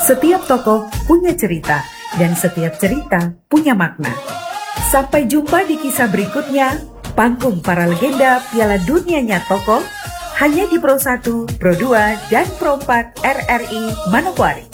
Setiap tokoh punya cerita, dan setiap cerita punya makna. Sampai jumpa di kisah berikutnya, panggung para legenda Piala Dunianya tokoh, hanya di Pro 1, Pro 2, dan Pro 4 RRI Manokwari.